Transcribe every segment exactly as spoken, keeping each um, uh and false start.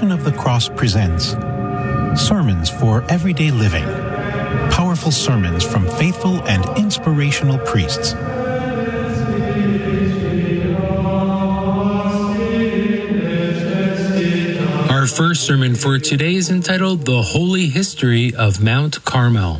Passion of the Cross presents Sermons for Everyday Living. Powerful sermons from faithful and inspirational priests. Our first sermon for today is entitled The Holy History of Mount Carmel.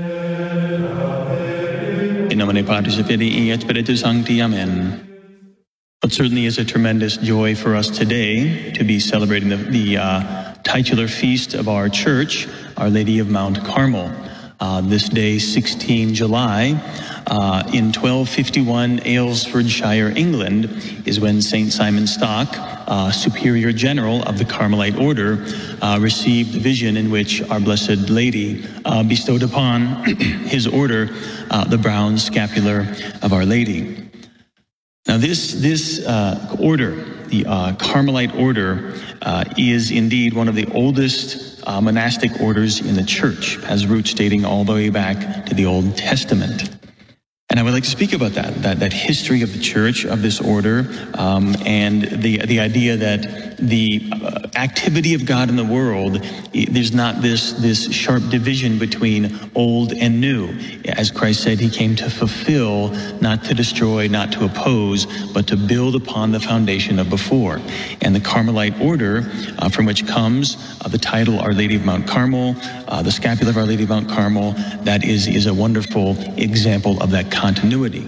In nomine Patris et Filii et Spiritus Sancti. Amen. It certainly is a tremendous joy for us today to be celebrating the, the uh, titular feast of our church, Our Lady of Mount Carmel. Uh, this day, the sixteenth of July, uh, in twelve fifty-one, Aylesfordshire, England, is when Saint Simon Stock, uh, Superior General of the Carmelite Order, uh, received the vision in which Our Blessed Lady uh, bestowed upon his order uh, the brown scapular of Our Lady. Now, this this uh, order, the uh, Carmelite Order, uh, is indeed one of the oldest uh, monastic orders in the church, has roots dating all the way back to the Old Testament. And I would like to speak about that, that, that history of the church, of this order, um, and the the idea that the uh, activity of God in the world, there's not this, this sharp division between old and new. As Christ said, he came to fulfill, not to destroy, not to oppose, but to build upon the foundation of before. And the Carmelite order, uh, from which comes uh, the title Our Lady of Mount Carmel, uh, the scapular of Our Lady of Mount Carmel, that is, is a wonderful example of that continuity.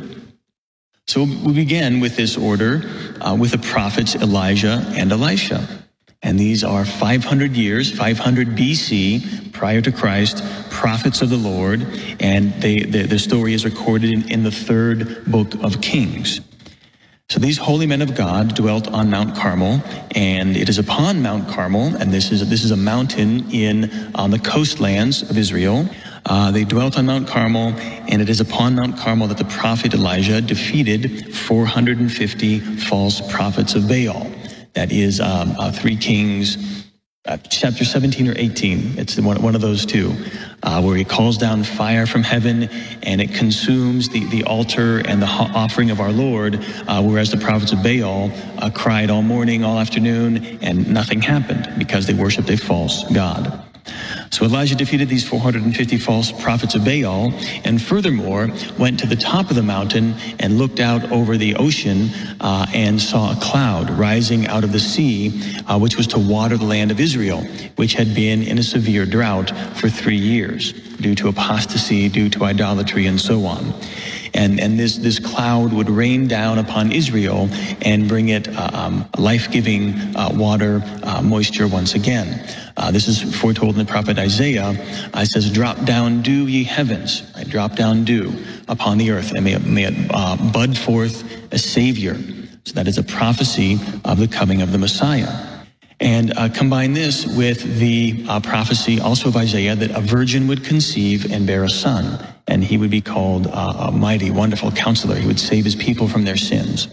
So we began with this order uh, with the prophets Elijah and Elisha. And these are five hundred years, five hundred B C, prior to Christ, prophets of the Lord. And they, the, the story is recorded in, in the third book of Kings. So these holy men of God dwelt on Mount Carmel, and it is upon Mount Carmel, and this is, this is a mountain in on the coastlands of Israel. Uh, they dwelt on Mount Carmel, and it is upon Mount Carmel that the prophet Elijah defeated four hundred fifty false prophets of Baal. That is um, uh, three Kings, uh, chapter seventeen or eighteen. It's one, one of those two, uh, where he calls down fire from heaven, and it consumes the, the altar and the offering of our Lord, uh, whereas the prophets of Baal uh, cried all morning, all afternoon, and nothing happened because they worshipped a false god. So Elijah defeated these four hundred fifty false prophets of Baal, and furthermore went to the top of the mountain and looked out over the ocean uh, and saw a cloud rising out of the sea, uh, which was to water the land of Israel, which had been in a severe drought for three years due to apostasy, due to idolatry, and so on. And, and this, this cloud would rain down upon Israel and bring it uh, um, life-giving uh, water, uh, moisture once again. Uh, this is foretold in the prophet Isaiah. Uh, it says, "Drop down dew, ye heavens." Right? Drop down dew upon the earth, and may it, may it uh, bud forth a Savior. So that is a prophecy of the coming of the Messiah. And uh, combine this with the uh, prophecy also of Isaiah that a virgin would conceive and bear a son, and he would be called uh, a mighty, wonderful counselor. He would save his people from their sins.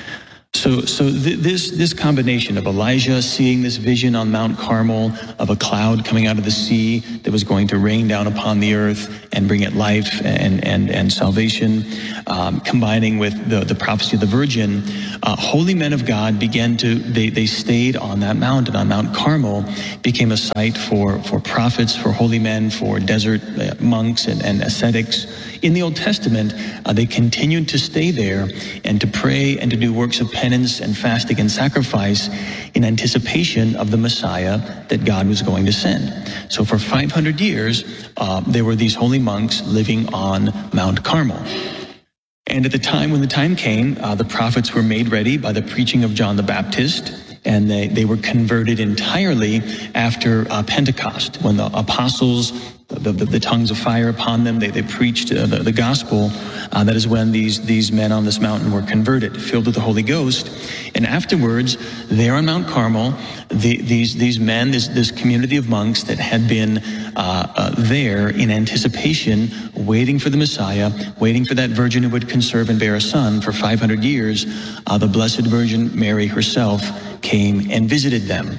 So, so th- this this combination of Elijah seeing this vision on Mount Carmel of a cloud coming out of the sea that was going to rain down upon the earth and bring it life and and and salvation, um, combining with the the prophecy of the Virgin, uh, holy men of God began to they they stayed on that mountain on Mount Carmel, became a site for for prophets, for holy men, for desert uh, monks and, and ascetics. In the Old Testament, uh, they continued to stay there and to pray and to do works of penance and fasting and sacrifice in anticipation of the Messiah that God was going to send. So for five hundred years, uh, there were these holy monks living on Mount Carmel. And at the time when the time came, uh, the prophets were made ready by the preaching of John the Baptist, and they, they were converted entirely after uh, Pentecost, when the apostles, the, the, the tongues of fire upon them, they, they preached uh, the, the gospel. Uh, that is when these, these men on this mountain were converted, filled with the Holy Ghost. And afterwards, there on Mount Carmel, the, these, these men, this, this community of monks that had been uh, uh, there in anticipation, waiting for the Messiah, waiting for that virgin who would conceive and bear a son for five hundred years, uh, the Blessed Virgin Mary herself came and visited them.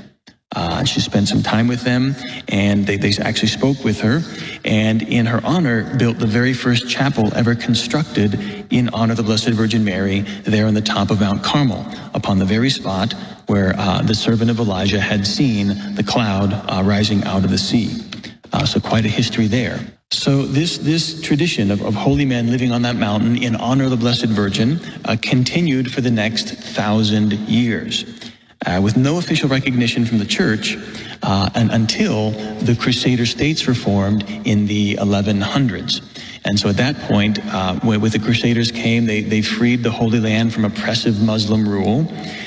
Uh, she spent some time with them, and they, they actually spoke with her, and in her honor built the very first chapel ever constructed in honor of the Blessed Virgin Mary there on the top of Mount Carmel, upon the very spot where uh, the servant of Elijah had seen the cloud uh, rising out of the sea. Uh, so quite a history there. So this this tradition of, of holy men living on that mountain in honor of the Blessed Virgin uh, continued for the next thousand years. Uh, with no official recognition from the church uh, and until the Crusader states were formed in the eleven hundreds. And so at that point, uh, with the Crusaders came, they, they freed the Holy Land from oppressive Muslim rule,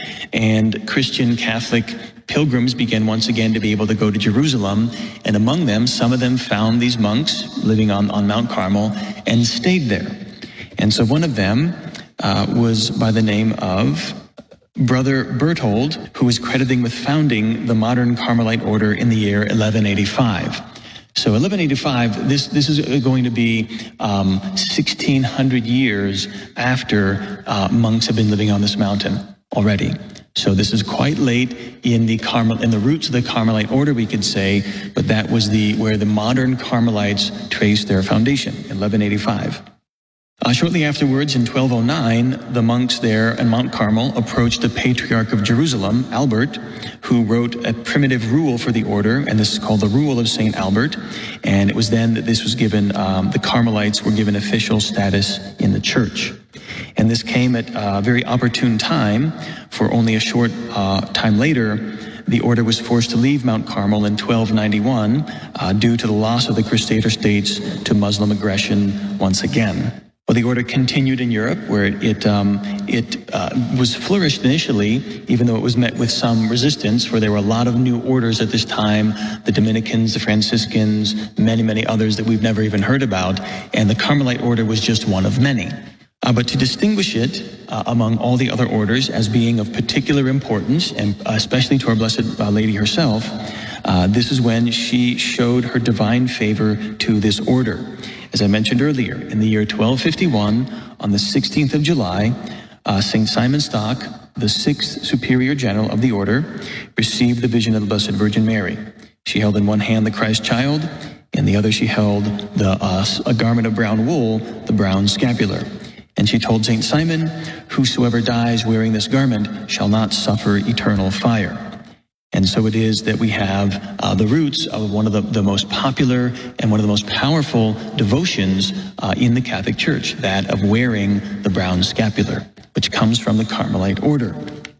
and Christian Catholic pilgrims began once again to be able to go to Jerusalem, and among them, some of them found these monks living on, on Mount Carmel and stayed there. And so one of them uh, was by the name of Brother Berthold, who is crediting with founding the modern Carmelite order in the year eleven eighty-five. So eleven eighty-five, this, this is going to be um, sixteen hundred years after uh, monks have been living on this mountain already. So this is quite late in the Carmel, in the roots of the Carmelite order, we could say, but that was the where the modern Carmelites traced their foundation, eleven eighty-five. Uh, shortly afterwards, in twelve oh nine, the monks there in Mount Carmel approached the Patriarch of Jerusalem, Albert, who wrote a primitive rule for the order, and this is called the Rule of Saint Albert. And it was then that this was given, um, the Carmelites were given official status in the church. And this came at a very opportune time, for only a short uh, time later, the order was forced to leave Mount Carmel in twelve ninety-one uh, due to the loss of the Crusader states to Muslim aggression once again. Well, the order continued in Europe, where it it, um, it uh, was flourished initially, even though it was met with some resistance, for there were a lot of new orders at this time, the Dominicans, the Franciscans, many, many others that we've never even heard about, and the Carmelite order was just one of many. Uh, but to distinguish it uh, among all the other orders as being of particular importance, and especially to our Blessed uh, Lady herself, uh, this is when she showed her divine favor to this order. As I mentioned earlier, in the year twelve fifty-one, on the sixteenth of July, uh, Saint Simon Stock, the sixth superior general of the order, received the vision of the Blessed Virgin Mary. She held in one hand the Christ child, in the other she held the uh, a garment of brown wool, the brown scapular. And she told Saint Simon, "Whosoever dies wearing this garment shall not suffer eternal fire." And so it is that we have uh, the roots of one of the, the most popular and one of the most powerful devotions uh, in the Catholic Church, that of wearing the brown scapular, which comes from the Carmelite order.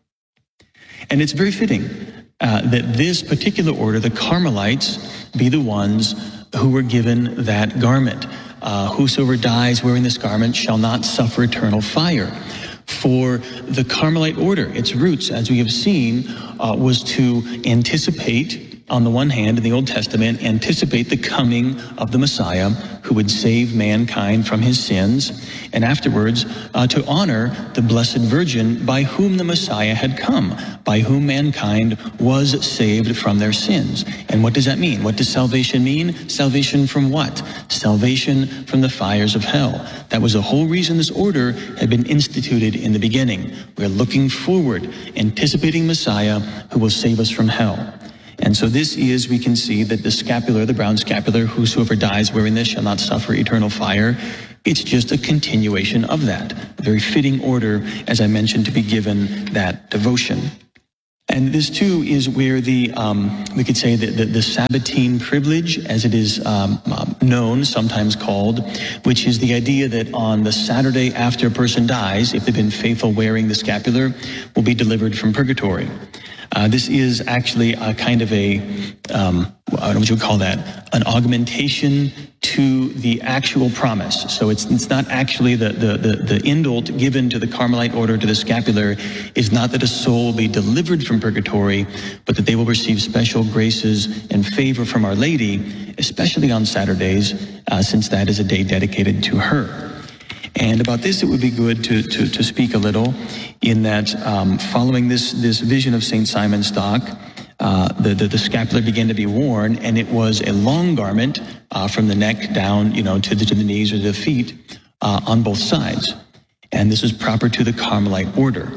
And it's very fitting uh, that this particular order, the Carmelites, be the ones who were given that garment. Uh, whosoever dies wearing this garment shall not suffer eternal fire. For the Carmelite order, its roots, as we have seen, uh, was to anticipate, on the one hand, in the Old Testament, anticipate the coming of the Messiah who would save mankind from his sins, and afterwards uh, to honor the Blessed Virgin by whom the Messiah had come, by whom mankind was saved from their sins. And what does that mean? What does salvation mean? Salvation from what? Salvation from the fires of hell. That was the whole reason this order had been instituted in the beginning. We're looking forward, anticipating Messiah who will save us from hell. And so this is, we can see that the scapular, the brown scapular, whosoever dies wearing this shall not suffer eternal fire. It's just a continuation of that. A very fitting order, as I mentioned, to be given that devotion. And this too is where the, um, we could say that the, the Sabbatine privilege, as it is um, known, sometimes called, which is the idea that on the Saturday after a person dies, if they've been faithful wearing the scapular, will be delivered from purgatory. Uh, this is actually a kind of a, um, I don't know what you would call that, an augmentation to the actual promise. So it's it's not actually the, the, the, the indult given to the Carmelite order, to the scapular, is not that a soul will be delivered from purgatory, but that they will receive special graces and favor from Our Lady, especially on Saturdays, uh, since that is a day dedicated to her. And about this, it would be good to, to, to speak a little, in that um, following this, this vision of Saint Simon Stock, uh, the, the, the scapular began to be worn, and it was a long garment uh, from the neck down, you know, to the, to the knees or the feet uh, on both sides. And this is proper to the Carmelite order.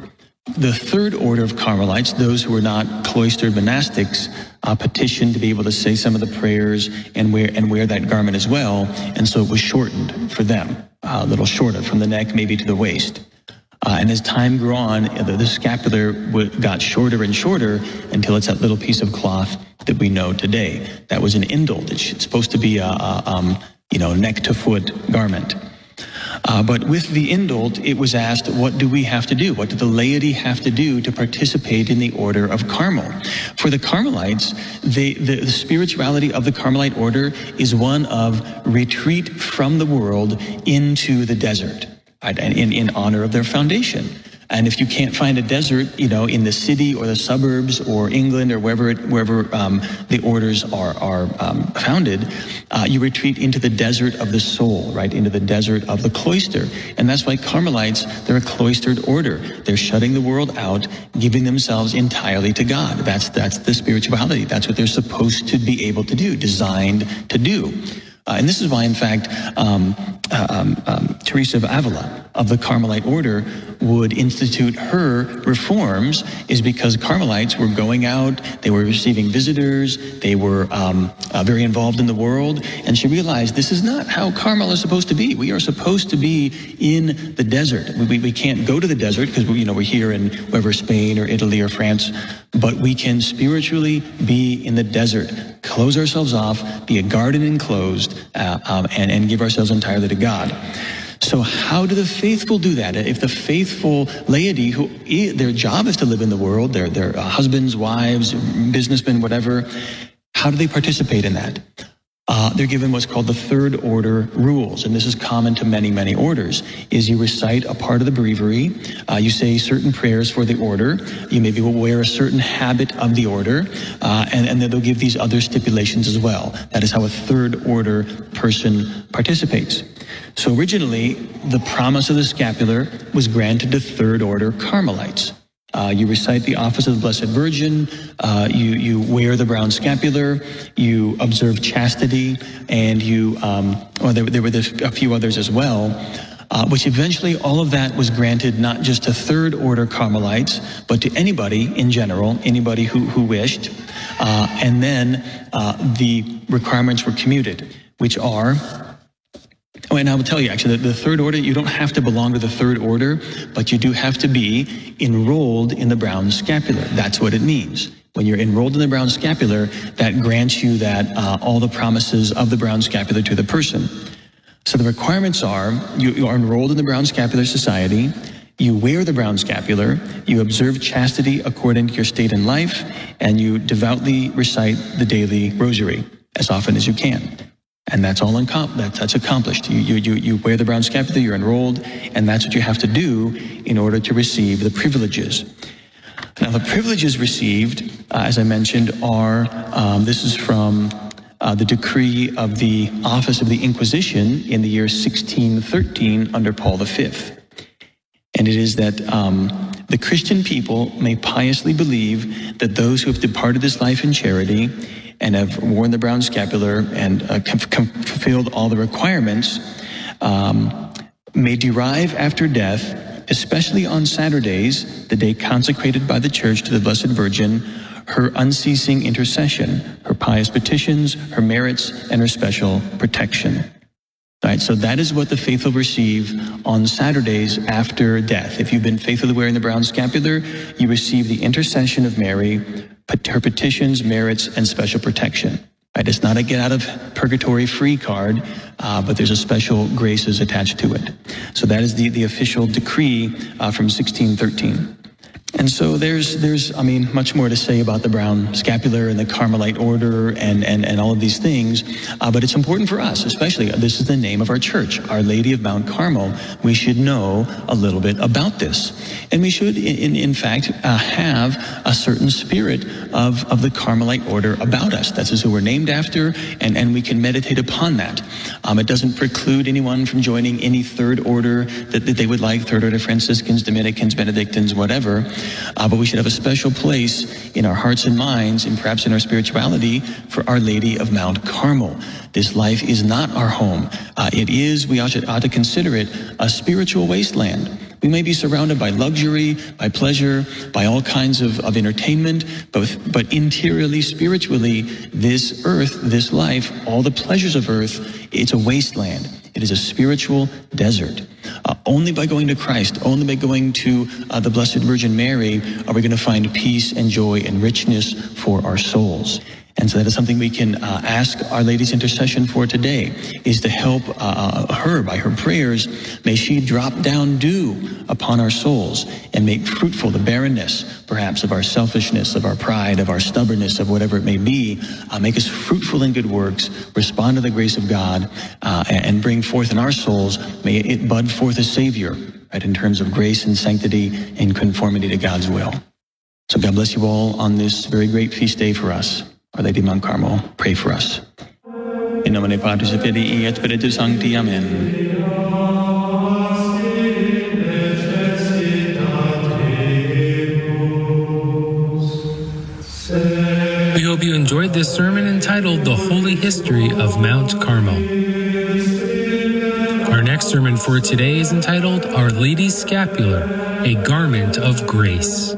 The third order of Carmelites, those who were not cloistered monastics, uh, petitioned to be able to say some of the prayers and wear and wear that garment as well, and so it was shortened for them, uh, a little shorter from the neck maybe to the waist. Uh, and as time grew on, the, the scapular w- got shorter and shorter until it's that little piece of cloth that we know today. That was an indult. It's supposed to be a, a um, you know neck to foot garment. Uh, but with the indult, it was asked, what do we have to do? What do the laity have to do to participate in the order of Carmel? For the Carmelites, they, the, the spirituality of the Carmelite order is one of retreat from the world into the desert, right, in, in honor of their foundation. And if you can't find a desert, you know, in the city or the suburbs or England or wherever it, wherever um, the orders are are um, founded, uh, you retreat into the desert of the soul, right, into the desert of the cloister. And that's why Carmelites, they're a cloistered order. They're shutting the world out, giving themselves entirely to God. That's that's the spirituality. That's what they're supposed to be able to do, designed to do. Uh, and this is why, in fact, um, uh, um, um, Teresa of Avila of the Carmelite order would institute her reforms, is because Carmelites were going out, they were receiving visitors, they were um, uh, very involved in the world, and she realized this is not how Carmel is supposed to be. We are supposed to be in the desert. We, we, we can't go to the desert because we, you know, we're here in wherever Spain or Italy or France, but we can spiritually be in the desert, close ourselves off, be a garden enclosed, uh, um, and, and give ourselves entirely to God. So how do the faithful do that? If the faithful laity, who their job is to live in the world, their their husbands, wives, businessmen, whatever, how do they participate in that? Uh, they're given what's called the third order rules, and this is common to many, many orders, is you recite a part of the breviary, uh, you say certain prayers for the order, you maybe will wear a certain habit of the order, uh, and, and then they'll give these other stipulations as well. That is how a third order person participates. So originally, the promise of the scapular was granted to third order Carmelites. Uh, you recite the office of the Blessed Virgin, uh, you, you wear the brown scapular, you observe chastity, and you, um, well, there, there were a few others as well, uh, which eventually all of that was granted not just to third order Carmelites, but to anybody in general, anybody who, who wished. Uh, and then uh, the requirements were commuted, which are... Oh, and I will tell you, actually, the, the third order, you don't have to belong to the third order, but you do have to be enrolled in the brown scapular. That's what it means. When you're enrolled in the brown scapular, that grants you that uh, all the promises of the brown scapular to the person. So the requirements are, you, you are enrolled in the Brown Scapular Society, you wear the brown scapular, you observe chastity according to your state in life, and you devoutly recite the daily rosary as often as you can. And that's all uncom- that, that's accomplished. You, you, you, you wear the brown scapular, you're enrolled, and that's what you have to do in order to receive the privileges. Now, the privileges received, uh, as I mentioned, are, um, this is from uh, the decree of the Office of the Inquisition in the year sixteen thirteen under Paul the Fifth. And it is that um, the Christian people may piously believe that those who have departed this life in charity and have worn the brown scapular and uh, com- com- fulfilled all the requirements, um, may derive after death, especially on Saturdays, the day consecrated by the Church to the Blessed Virgin, her unceasing intercession, her pious petitions, her merits, and her special protection. Right, so that is what the faithful receive on Saturdays after death. If you've been faithfully wearing the brown scapular, you receive the intercession of Mary, her petitions, merits, and special protection. Right, it's not a get out of purgatory free card, uh, but there's a special graces attached to it. So that is the, the official decree uh, from sixteen thirteen. And so there's, there's, I mean, much more to say about the brown scapular and the Carmelite order and, and, and all of these things. Uh, but it's important for us, especially, this is the name of our church, Our Lady of Mount Carmel. We should know a little bit about this. And we should, in, in fact, uh, have a certain spirit of, of the Carmelite order about us. That's who we're named after, and, and we can meditate upon that. Um, it doesn't preclude anyone from joining any third order that, that they would like, third order Franciscans, Dominicans, Benedictines, whatever. Uh, but we should have a special place in our hearts and minds, and perhaps in our spirituality, for Our Lady of Mount Carmel. This life is not our home. Uh, it is, we ought to, ought to consider it, a spiritual wasteland. We may be surrounded by luxury, by pleasure, by all kinds of, of entertainment, but, but interiorly, spiritually, this earth, this life, all the pleasures of earth, it's a wasteland. It is a spiritual desert. Uh, only by going to Christ, only by going to uh, the Blessed Virgin Mary, are we going to find peace and joy and richness for our souls. And so that is something we can uh, ask Our Lady's intercession for today, is to help uh, her by her prayers. May she drop down dew upon our souls and make fruitful the barrenness, perhaps, of our selfishness, of our pride, of our stubbornness, of whatever it may be. Uh, make us fruitful in good works, respond to the grace of God, uh, and bring forth in our souls, may it bud forth a Savior, right, in terms of grace and sanctity and conformity to God's will. So God bless you all on this very great feast day for us. Our Lady of Mount Carmel, pray for us. In nomine Patris et Filii et Spiritus Sancti. Amen. We hope you enjoyed this sermon entitled The Holy History of Mount Carmel. Our next sermon for today is entitled Our Lady's Scapular, a Garment of Grace.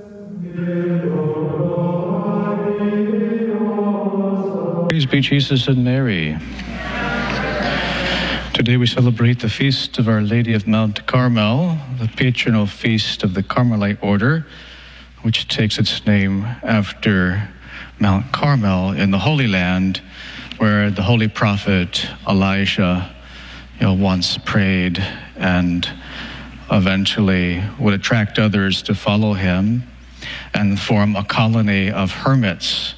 Praise be Jesus and Mary. Today we celebrate the feast of Our Lady of Mount Carmel, the patronal feast of the Carmelite order, which takes its name after Mount Carmel in the Holy Land, where the holy prophet Elijah, you know, once prayed and eventually would attract others to follow him and form a colony of hermits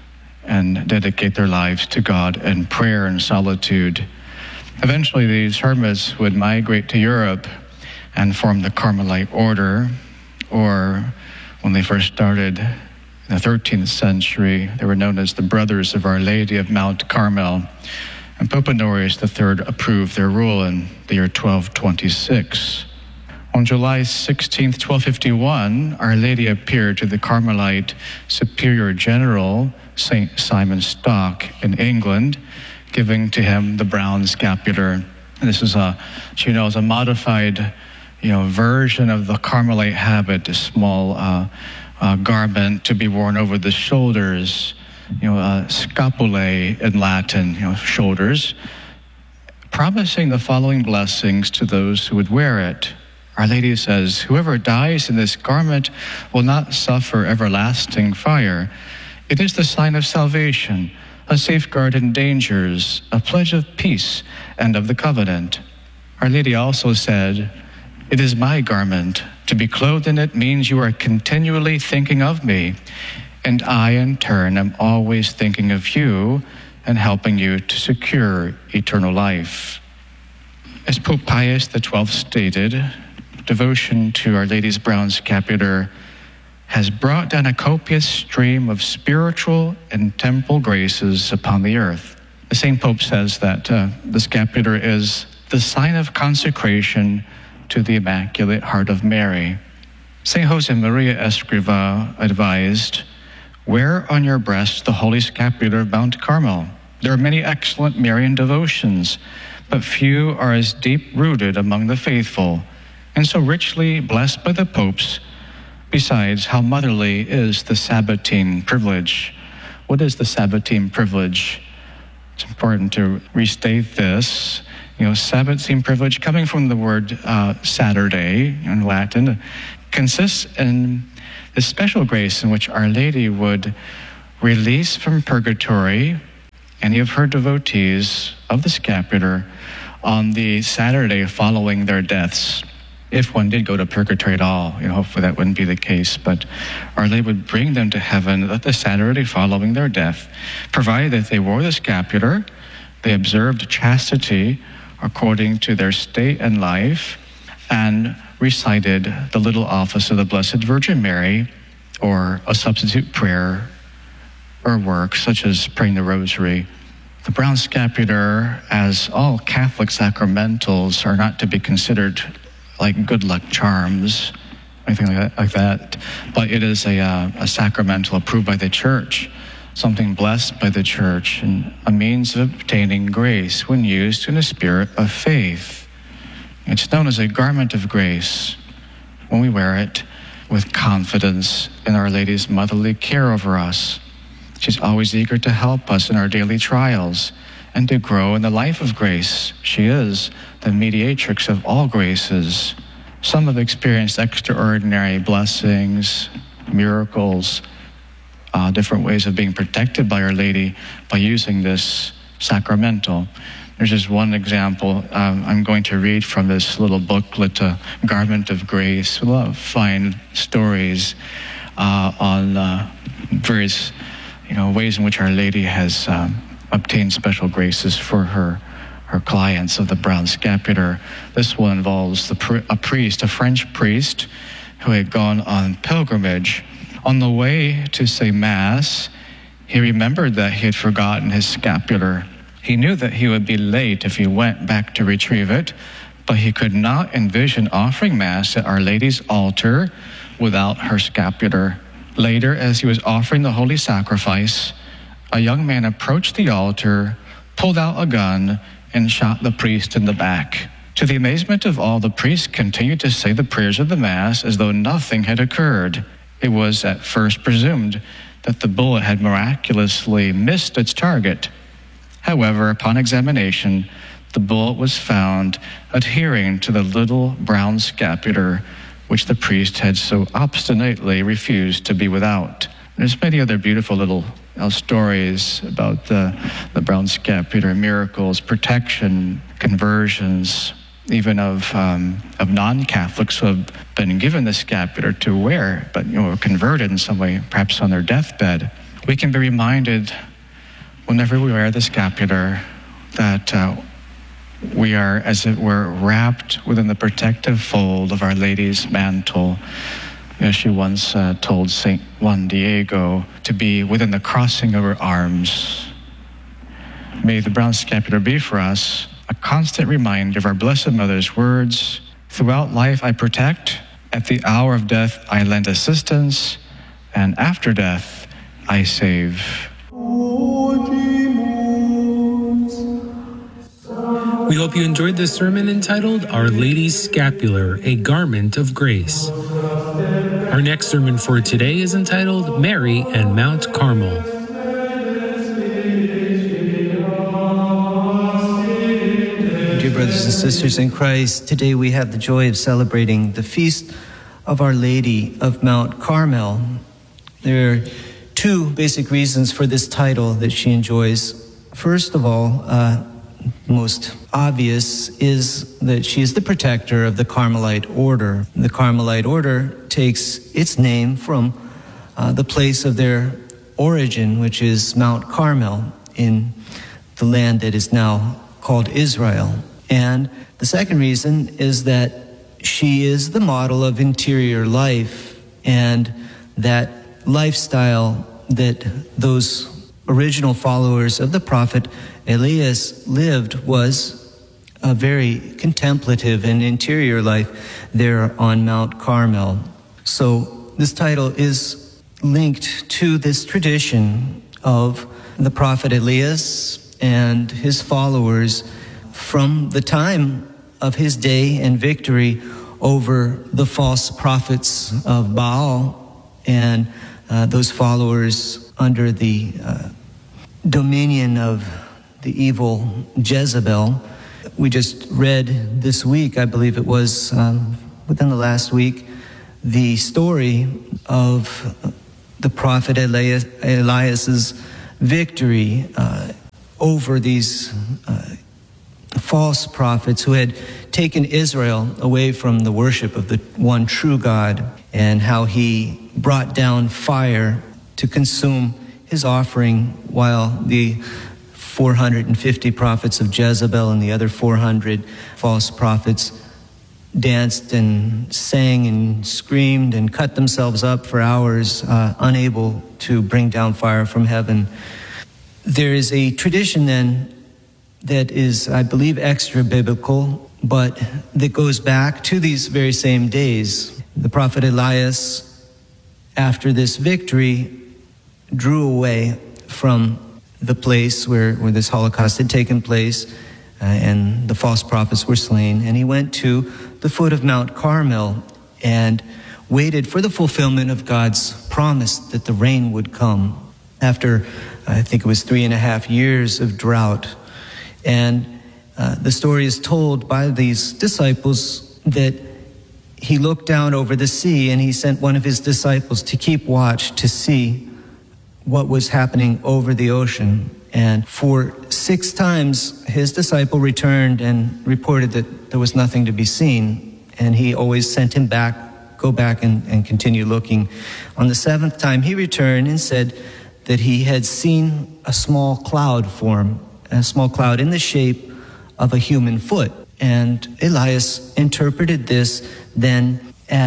and dedicate their lives to God in prayer and solitude. Eventually, these hermits would migrate to Europe and form the Carmelite order, or when they first started in the thirteenth century, they were known as the Brothers of Our Lady of Mount Carmel. And Pope Honorius the Third approved their rule in the year twelve twenty-six. On July sixteenth, twelve fifty-one, Our Lady appeared to the Carmelite Superior General, Saint Simon Stock, in England, giving to him the brown scapular. And this is a, you know, is a modified, you know, version of the Carmelite habit, a small uh, uh, garment to be worn over the shoulders, you know, uh, scapulae in Latin, you know, shoulders, promising the following blessings to those who would wear it. Our Lady says, "Whoever dies in this garment will not suffer everlasting fire. It is the sign of salvation, a safeguard in dangers, a pledge of peace and of the covenant." Our Lady also said, "It is my garment. To be clothed in it means you are continually thinking of me, and I, in turn, am always thinking of you and helping you to secure eternal life." As Pope Pius the Twelfth stated, devotion to Our Lady's brown scapular has brought down a copious stream of spiritual and temporal graces upon the earth. The same Pope says that uh, the scapular is the sign of consecration to the Immaculate Heart of Mary. Saint Josemaria Escrivá advised, "Wear on your breast the Holy Scapular of Mount Carmel. There are many excellent Marian devotions, but few are as deep-rooted among the faithful, and so richly blessed by the popes. Besides, how motherly is the Sabbatine privilege." What is the Sabbatine privilege? It's important to restate this. You know, Sabbatine privilege, coming from the word uh, Saturday in Latin, consists in the special grace in which Our Lady would release from purgatory any of her devotees of the scapular on the Saturday following their deaths. If one did go to purgatory at all, you know, hopefully that wouldn't be the case, but Our Lady would bring them to heaven the Saturday following their death, provided that they wore the scapular, they observed chastity according to their state and life, and recited the little office of the Blessed Virgin Mary, or a substitute prayer or work, such as praying the Rosary. The brown scapular, as all Catholic sacramentals, are not to be considered like good luck charms, anything like that, like that. But it is a, uh, a sacramental approved by the Church, something blessed by the Church, and a means of obtaining grace when used in a spirit of faith. It's known as a garment of grace when we wear it with confidence in Our Lady's motherly care over us. She's always eager to help us in our daily trials and to grow in the life of grace. She is the mediatrix of all graces. Some have experienced extraordinary blessings, miracles, uh, different ways of being protected by Our Lady by using this sacramental. There's just one example. Um, I'm going to read from this little booklet, uh, Garment of Grace. We'll find stories uh, on uh, various you know, ways in which Our Lady has um, obtained special graces for her her clients of the brown scapular. This one involves the pr- a priest, a French priest, who had gone on pilgrimage. On the way to say Mass, he remembered that he had forgotten his scapular. He knew that he would be late if he went back to retrieve it, but he could not envision offering Mass at Our Lady's altar without her scapular. Later, as he was offering the Holy Sacrifice, a young man approached the altar, pulled out a gun, and shot the priest in the back. To the amazement of all, the priest continued to say the prayers of the Mass as though nothing had occurred. It was at first presumed that the bullet had miraculously missed its target. However, upon examination, the bullet was found adhering to the little brown scapular, which the priest had so obstinately refused to be without. There's many other beautiful little uh, stories about the, the brown scapular, miracles, protection, conversions, even of um, of non-Catholics who have been given the scapular to wear, but you know, converted in some way, perhaps on their deathbed. We can be reminded whenever we wear the scapular that uh, we are, as it were, wrapped within the protective fold of Our Lady's mantle. As she once uh, told Saint Juan Diego, to be within the crossing of her arms. May the brown scapular be for us a constant reminder of our Blessed Mother's words, throughout life I protect, at the hour of death I lend assistance, and after death I save. We hope you enjoyed this sermon entitled Our Lady's Scapular, a Garment of Grace. Our next sermon for today is entitled Mary and Mount Carmel. Dear brothers and sisters in Christ, today we have the joy of celebrating the feast of Our Lady of Mount Carmel. There are two basic reasons for this title that she enjoys. First of all, uh, most obvious is that she is the protector of the Carmelite order. The Carmelite order takes its name from uh, the place of their origin, which is Mount Carmel in the land that is now called Israel. And the second reason is that she is the model of interior life, and that lifestyle that those original followers of the prophet Elias lived was a very contemplative and interior life there on Mount Carmel. So this title is linked to this tradition of the prophet Elias and his followers from the time of his day and victory over the false prophets of Baal and uh, those followers under the uh, dominion of the evil Jezebel. We just read this week, I believe it was um, within the last week, the story of the prophet Elias, Elias's victory uh, over these uh, false prophets who had taken Israel away from the worship of the one true God, and how he brought down fire to consume his offering while the four hundred fifty prophets of Jezebel and the other four hundred false prophets danced and sang and screamed and cut themselves up for hours, uh, unable to bring down fire from heaven. There is a tradition then that is, I believe, extra-biblical, but that goes back to these very same days. The prophet Elias, after this victory, drew away from the place where, where this Holocaust had taken place, uh, and the false prophets were slain. And he went to the foot of Mount Carmel and waited for the fulfillment of God's promise that the rain would come after, I think it was three and a half years of drought. And uh, the story is told by these disciples that he looked down over the sea and he sent one of his disciples to keep watch to see what was happening over the ocean. And for six times, his disciple returned and reported that there was nothing to be seen. And he always sent him back, go back and, and continue looking. On the seventh time, he returned and said that he had seen a small cloud form, a small cloud in the shape of a human foot. And Elias interpreted this then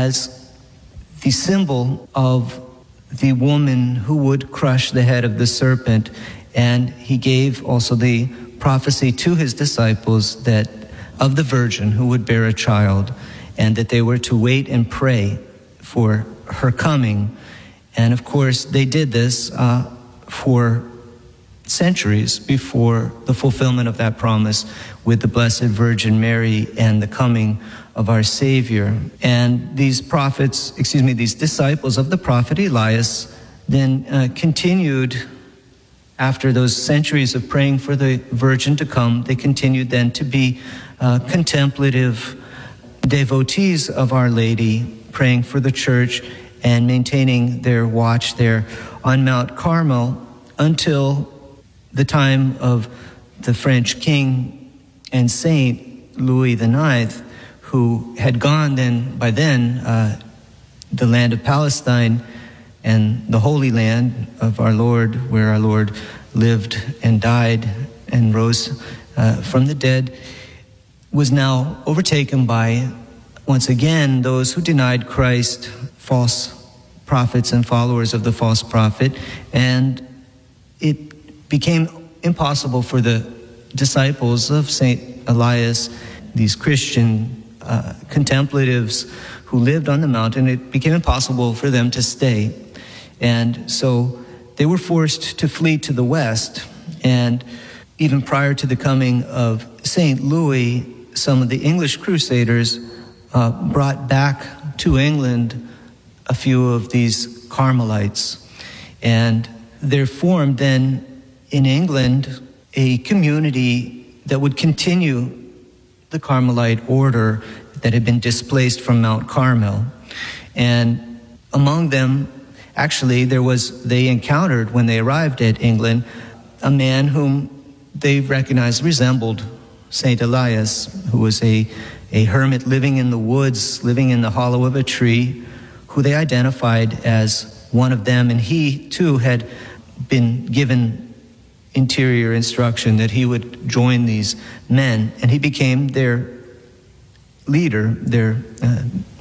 as the symbol of the woman who would crush the head of the serpent. And he gave also the prophecy to his disciples that of the virgin who would bear a child, and that they were to wait and pray for her coming. And of course, they did this uh, for centuries before the fulfillment of that promise with the Blessed Virgin Mary and the coming of our Savior. And these prophets, excuse me, these disciples of the prophet Elias then uh, continued after those centuries of praying for the Virgin to come. They continued then to be uh, contemplative devotees of Our Lady, praying for the church and maintaining their watch there on Mount Carmel until the time of the French king and saint Louis the Ninth, who had gone then, by then, uh, the land of Palestine and the Holy Land of our Lord, where our Lord lived and died and rose uh, from the dead, was now overtaken by, once again, those who denied Christ, false prophets and followers of the false prophet. And it became impossible for the disciples of Saint Elias, these Christian uh, contemplatives who lived on the mountain, it became impossible for them to stay. And so they were forced to flee to the west. And even prior to the coming of Saint Louis, some of the English crusaders uh, brought back to England a few of these Carmelites. And there formed then in England a community that would continue the Carmelite order that had been displaced from Mount Carmel. And among them, actually, there was, they encountered when they arrived at England, a man whom they recognized resembled Saint Elias, who was a, a hermit living in the woods, living in the hollow of a tree, who they identified as one of them. And he, too, had been given interior instruction that he would join these men. And he became their leader, their, uh,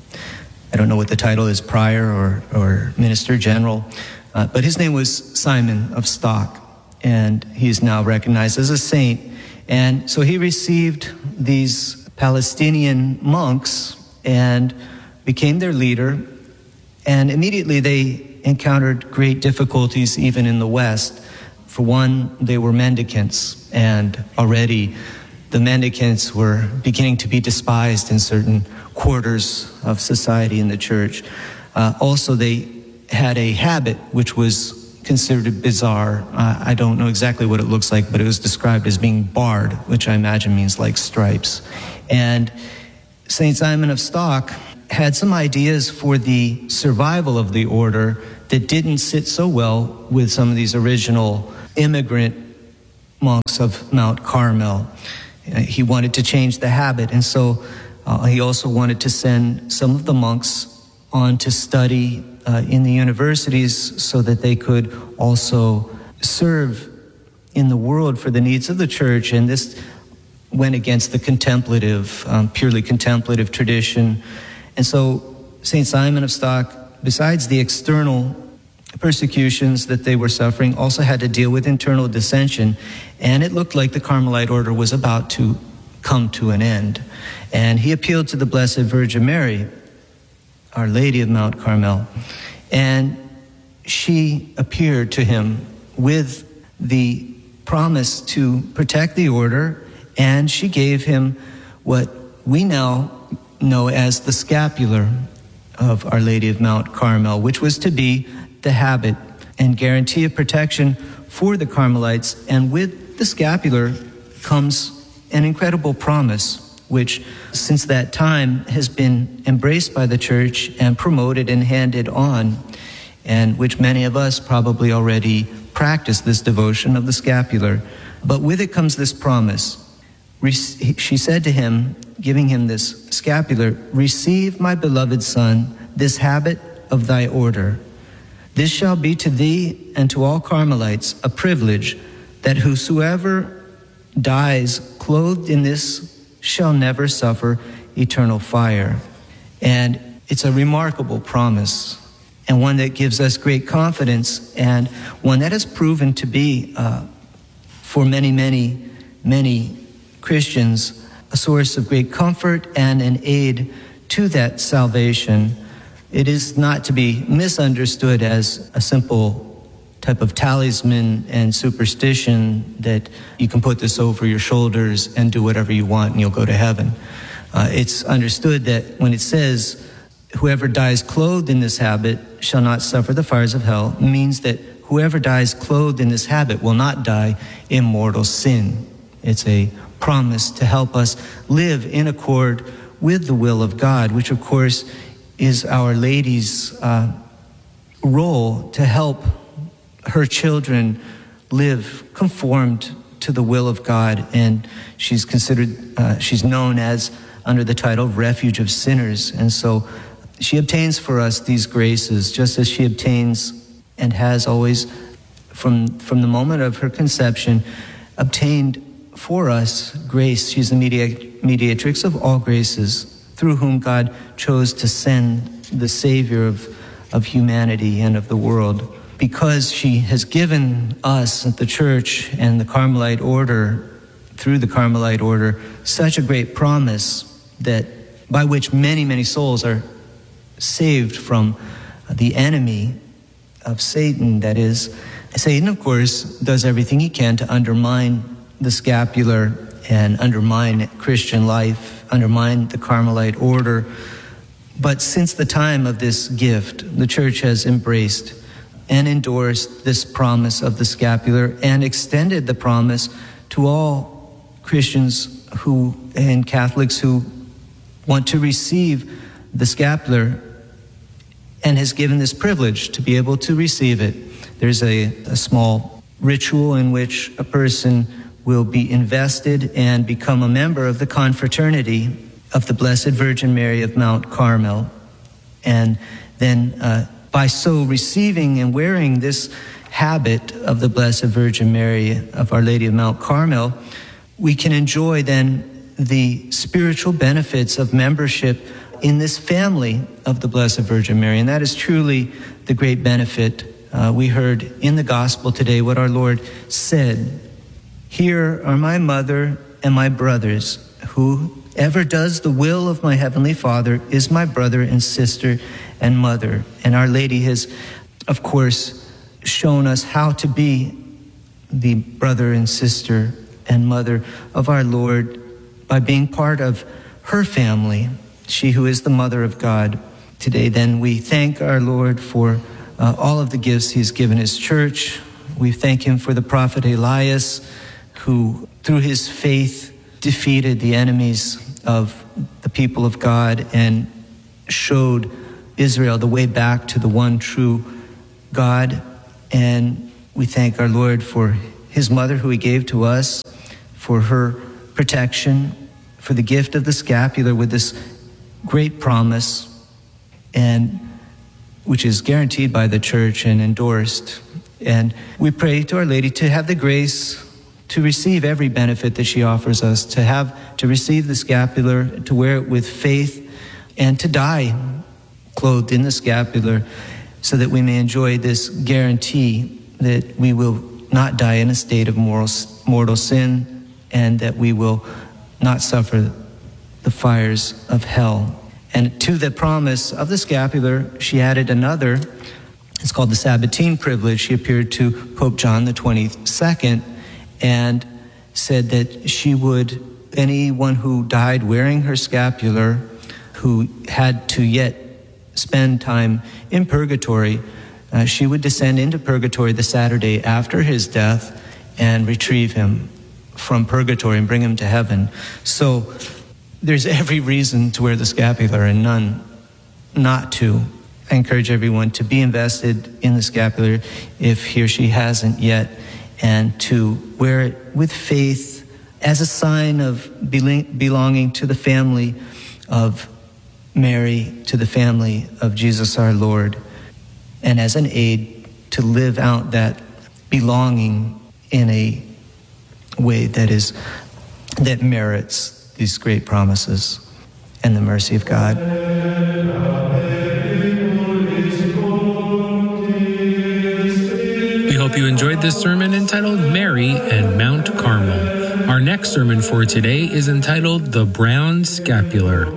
I don't know what the title is, prior or, or minister general, uh, but his name was Simon of Stock, and he is now recognized as a saint. And so he received these Palestinian monks and became their leader, and immediately they encountered great difficulties even in the West. For one, they were mendicants, and already the mendicants were beginning to be despised in certain quarters of society in the church. Uh, also, they had a habit which was considered bizarre. Uh, I don't know exactly what it looks like, but it was described as being barred, which I imagine means like stripes. And Saint Simon of Stock had some ideas for the survival of the order that didn't sit so well with some of these original immigrant monks of Mount Carmel. Uh, he wanted to change the habit, and so uh, he also wanted to send some of the monks on to study uh, in the universities so that they could also serve in the world for the needs of the church. And this went against the contemplative, um, purely contemplative tradition. And so Saint Simon of Stock, besides the external persecutions that they were suffering, also had to deal with internal dissension. And it looked like the Carmelite order was about to come to an end. And he appealed to the Blessed Virgin Mary, Our Lady of Mount Carmel, and she appeared to him with the promise to protect the order And she gave him what we now know as the scapular of Our Lady of Mount Carmel, which was to be the habit and guarantee of protection for the Carmelites. And with the scapular comes an incredible promise, which since that time has been embraced by the church and promoted and handed on, and which many of us probably already practice this devotion of the scapular. But with it comes this promise. She said to him, giving him this scapular, "Receive, my beloved son, this habit of thy order. This shall be to thee and to all Carmelites a privilege, that whosoever dies clothed in this shall never suffer eternal fire." And it's a remarkable promise, and one that gives us great confidence, and one that has proven to be, uh, for many, many, many Christians, a source of great comfort and an aid to that salvation. It is not to be misunderstood as a simple type of talisman and superstition that you can put this over your shoulders and do whatever you want and you'll go to heaven. Uh, it's understood that when it says, "Whoever dies clothed in this habit shall not suffer the fires of hell," means that whoever dies clothed in this habit will not die in mortal sin. It's a promise to help us live in accord with the will of God, which of course is Our Lady's uh, role to help her children live conformed to the will of God. And she's considered, uh, she's known as under the title of Refuge of Sinners. And so she obtains for us these graces, just as she obtains and has always, from, from the moment of her conception, obtained for us grace. She's the mediat- mediatrix of all graces, through whom God chose to send the Savior of, of humanity and of the world. Because she has given us, the church and the Carmelite order, through the Carmelite order, such a great promise that by which many, many souls are saved from the enemy of Satan. That is, Satan, of course, does everything he can to undermine the scapular and undermine Christian life, undermine the Carmelite order. But since the time of this gift, the church has embraced and endorsed this promise of the scapular and extended the promise to all Christians who and Catholics who want to receive the scapular, and has given this privilege to be able to receive it. There's a, a small ritual in which a person will be invested and become a member of the confraternity of the Blessed Virgin Mary of Mount Carmel. And then uh, by so receiving and wearing this habit of the Blessed Virgin Mary of Our Lady of Mount Carmel, we can enjoy then the spiritual benefits of membership in this family of the Blessed Virgin Mary. And that is truly the great benefit. Uh, we heard in the gospel today what our Lord said: "Here are my mother and my brothers. Whoever does the will of my heavenly Father is my brother and sister and mother." And Our Lady has, of course, shown us how to be the brother and sister and mother of our Lord by being part of her family, she who is the mother of God. Today, then, we thank our Lord for uh, all of the gifts he's given his church. We thank him for the prophet Elias, who, through his faith, defeated the enemies of the people of God and showed Israel the way back to the one true God. And we thank our Lord for his mother, who he gave to us, for her protection, for the gift of the scapular with this great promise, and which is guaranteed by the church and endorsed. And we pray to Our Lady to have the grace to receive every benefit that she offers us, to have, to receive the scapular, to wear it with faith, and to die clothed in the scapular, so that we may enjoy this guarantee that we will not die in a state of moral, mortal sin, and that we will not suffer the fires of hell. And to the promise of the scapular, she added another. It's called the Sabbatine privilege. She appeared to Pope John the twenty-second and said that she would, anyone who died wearing her scapular, who had to yet spend time in purgatory, uh, she would descend into purgatory the Saturday after his death and retrieve him from purgatory and bring him to heaven. So there's every reason to wear the scapular and none not to. I encourage everyone to be invested in the scapular if he or she hasn't yet, and to wear it with faith as a sign of belonging to the family of Mary, to the family of Jesus our Lord, and as an aid to live out that belonging in a way that is that merits these great promises and the mercy of God. We hope you enjoyed this sermon entitled Mary and Mount Carmel. Our next sermon for today is entitled The Brown Scapular.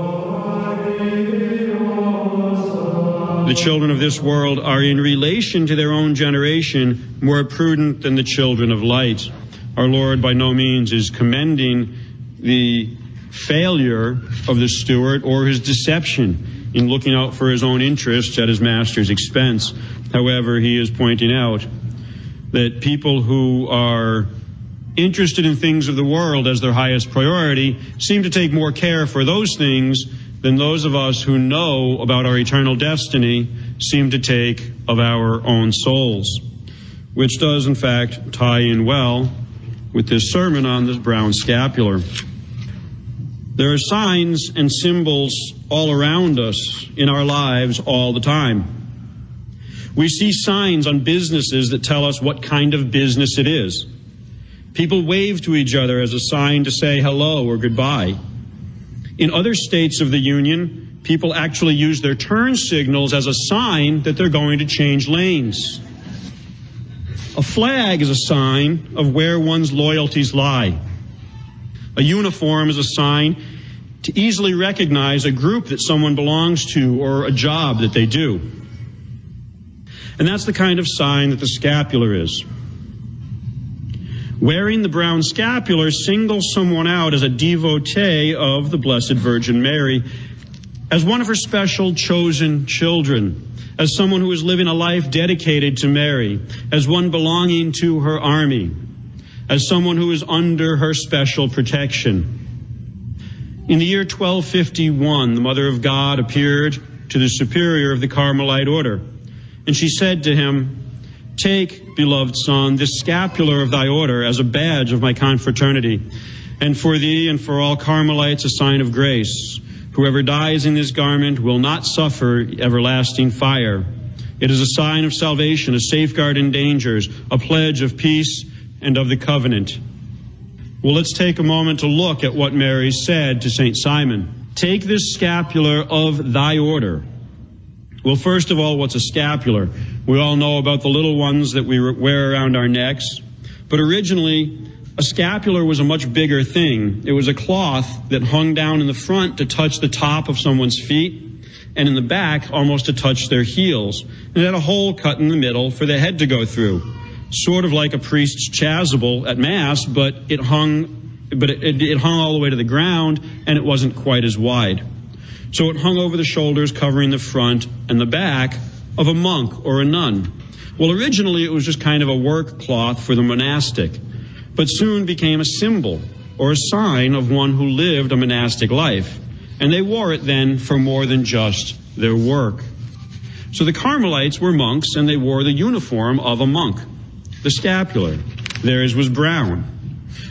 The children of this world are in relation to their own generation more prudent than the children of light. Our Lord by no means is commending the failure of the steward or his deception in looking out for his own interests at his master's expense. However, he is pointing out that people who are interested in things of the world as their highest priority seem to take more care for those things than those of us who know about our eternal destiny seem to take of our own souls, which does, in fact, tie in well with this sermon on the brown scapular. There are signs and symbols all around us in our lives all the time. We see signs on businesses that tell us what kind of business it is. People wave to each other as a sign to say hello or goodbye. In other states of the Union, people actually use their turn signals as a sign that they're going to change lanes. A flag is a sign of where one's loyalties lie. A uniform is a sign to easily recognize a group that someone belongs to or a job that they do. And that's the kind of sign that the scapular is. Wearing the brown scapular singles someone out as a devotee of the Blessed Virgin Mary, as one of her special chosen children, as someone who is living a life dedicated to Mary, as one belonging to her army, as someone who is under her special protection. In the year twelve fifty-one, the Mother of God appeared to the superior of the Carmelite order, and she said to him, "Take, beloved son, this scapular of thy order as a badge of my confraternity, and for thee and for all Carmelites a sign of grace. Whoever dies in this garment will not suffer everlasting fire. It is a sign of salvation, a safeguard in dangers, a pledge of peace and of the covenant." Well, let's take a moment to look at what Mary said to Saint Simon. Take this scapular of thy order. Well, first of all, what's a scapular? We all know about the little ones that we wear around our necks. But originally, a scapular was a much bigger thing. It was a cloth that hung down in the front to touch the top of someone's feet, and in the back almost to touch their heels. And it had a hole cut in the middle for the head to go through, sort of like a priest's chasuble at Mass, but it hung, but it, it, it hung all the way to the ground, and it wasn't quite as wide. So it hung over the shoulders, covering the front and the back of a monk or a nun. Well, originally it was just kind of a work cloth for the monastic, but soon became a symbol or a sign of one who lived a monastic life. And they wore it then for more than just their work. So the Carmelites were monks, and they wore the uniform of a monk, the scapular. Theirs was brown.